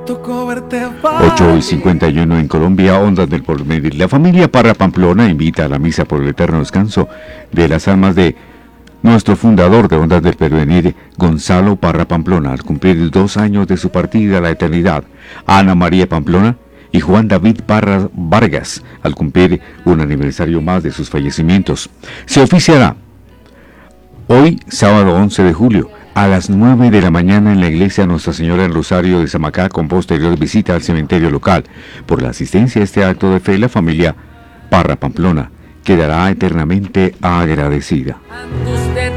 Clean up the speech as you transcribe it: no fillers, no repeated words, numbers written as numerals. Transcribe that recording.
8:51 en Colombia, Ondas del Porvenir. La familia Parra Pamplona invita a la misa por el eterno descanso de las almas de nuestro fundador de Ondas del Porvenir, Gonzalo Parra Pamplona, al cumplir 2 años de su partida a la eternidad. Ana María Pamplona y Juan David Parra Vargas, al cumplir un aniversario más de sus fallecimientos. Se oficiará hoy, sábado 11 de julio, a las 9 de la mañana en la iglesia Nuestra Señora del Rosario de Samacá, con posterior visita al cementerio local. Por la asistencia a este acto de fe, la familia Parra Pamplona quedará eternamente agradecida.